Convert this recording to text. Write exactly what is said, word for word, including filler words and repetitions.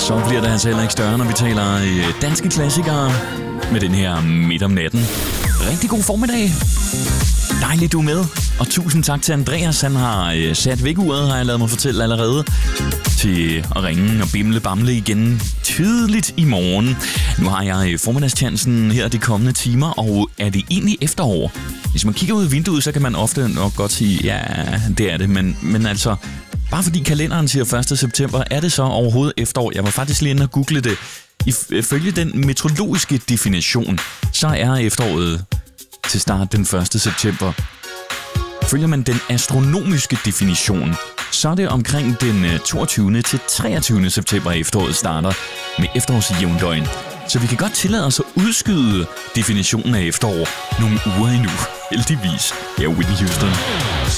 Så bliver det altså heller ikke større, når vi taler øh, danske klassikere med den her midt om natten. Rigtig god formiddag. Dejligt, du er med. Og tusind tak til Andreas. Han har øh, sat vækkeuret, har jeg lavet mig fortælle allerede, til at ringe og bimle bamle igen tidligt i morgen. Nu har jeg øh, formiddagschancen her de kommende timer, og er det egentlig efterår? Hvis man kigger ud af vinduet, så kan man ofte nok godt sige, ja, det er det. Men, men altså, bare fordi kalenderen siger første september, er det så overhovedet efterår? Jeg var faktisk lige inde og google det. Ifølge den meteorologiske definition, så er efteråret til start den første september. Følger man den astronomiske definition, så er det omkring den toogtyvende til treogtyvende september efteråret starter med efterårsjævndøgn. Så vi kan godt tillade os at udskyde definitionen af efterår nogle uger endnu. Heldigvis. Her er Whitney Houston.